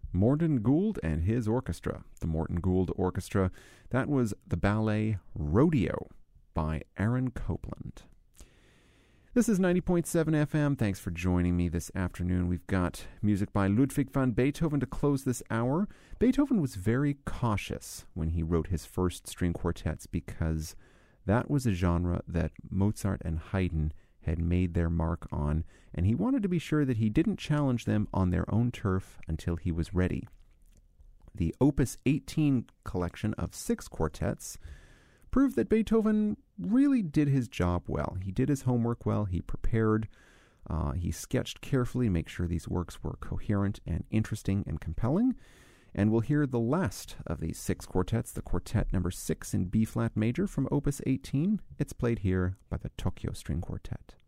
Morton Gould and his orchestra. The Morton Gould Orchestra. That was the ballet Rodeo by Aaron Copland. This is 90.7 FM. Thanks for joining me this afternoon. We've got music by Ludwig van Beethoven to close this hour. Beethoven was very cautious when he wrote his first string quartets because that was a genre that Mozart and Haydn had made their mark on, and he wanted to be sure that he didn't challenge them on their own turf until he was ready. The Opus 18 collection of 6 quartets proved that Beethoven really did his job well. He did his homework well. He prepared. He sketched carefully to make sure these works were coherent and interesting and compelling. And we'll hear the last of these 6 quartets, the quartet number 6 in B-flat major from Opus 18. It's played here by the Tokyo String Quartet.